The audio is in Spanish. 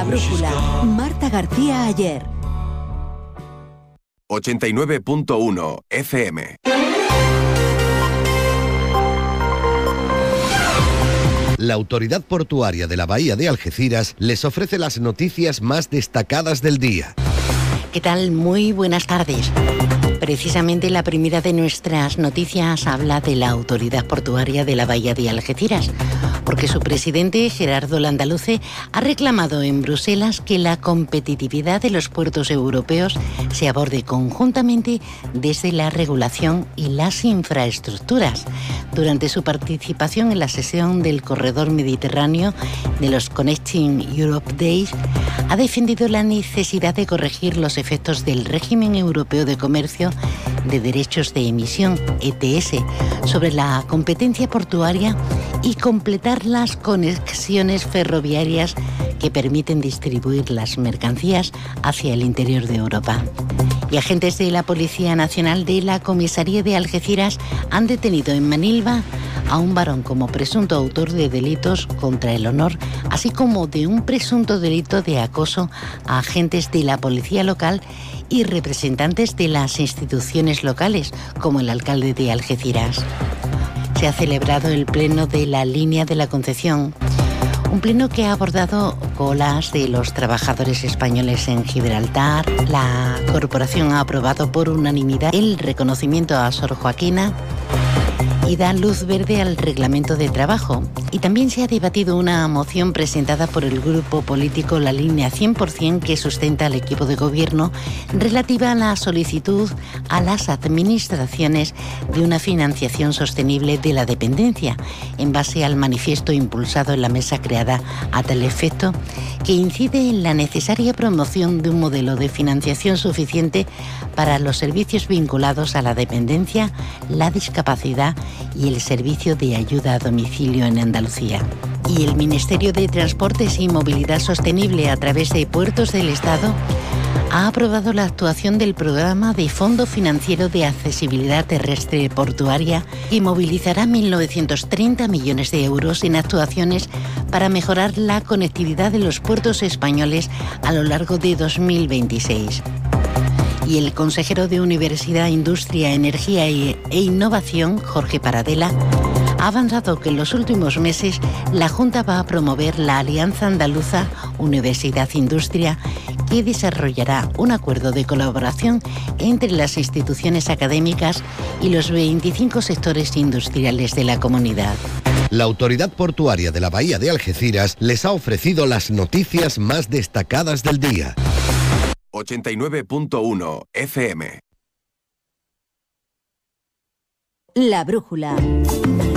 La Brújula. Marta García Ayer. 89.1 FM. La Autoridad Portuaria de la Bahía de Algeciras les ofrece las noticias más destacadas del día. ¿Qué tal? Muy buenas tardes. Precisamente la primera de nuestras noticias habla de la Autoridad Portuaria de la Bahía de Algeciras, porque su presidente, Gerardo Landaluce, ha reclamado en Bruselas que la competitividad de los puertos europeos se aborde conjuntamente desde la regulación y las infraestructuras. Durante su participación en la sesión del Corredor Mediterráneo de los Connecting Europe Days, ha defendido la necesidad de corregir los efectos del régimen europeo de comercio de derechos de emisión, ETS, sobre la competencia portuaria y completar las conexiones ferroviarias que permiten distribuir las mercancías hacia el interior de Europa. Y agentes de la Policía Nacional de la Comisaría de Algeciras han detenido en Manilva a un varón como presunto autor de delitos contra el honor, así como de un presunto delito de acoso a agentes de la policía local y representantes de las instituciones locales, como el alcalde de Algeciras. Se ha celebrado el pleno de la línea de la Concepción, un pleno que ha abordado colas de los trabajadores españoles en Gibraltar. La corporación ha aprobado por unanimidad el reconocimiento a Sor Joaquina y da luz verde al reglamento de trabajo. Y también se ha debatido una moción presentada por el grupo político La Línea 100% que sustenta al equipo de gobierno relativa a la solicitud a las administraciones de una financiación sostenible de la dependencia, en base al manifiesto impulsado en la mesa creada a tal efecto, que incide en la necesaria promoción de un modelo de financiación suficiente para los servicios vinculados a la dependencia, la discapacidad y el servicio de ayuda a domicilio en Andalucía. Y el Ministerio de Transportes y Movilidad Sostenible, a través de Puertos del Estado, ha aprobado la actuación del Programa de Fondo Financiero de Accesibilidad Terrestre Portuaria, que movilizará 1.930 millones de euros en actuaciones para mejorar la conectividad de los puertos españoles a lo largo de 2026. Y el consejero de Universidad, Industria, Energía e Innovación, Jorge Paradela, ha avanzado que en los últimos meses la Junta va a promover la Alianza Andaluza Universidad-Industria, que desarrollará un acuerdo de colaboración entre las instituciones académicas y los 25 sectores industriales de la comunidad. La Autoridad Portuaria de la Bahía de Algeciras les ha ofrecido las noticias más destacadas del día. 89.1 FM. La Brújula.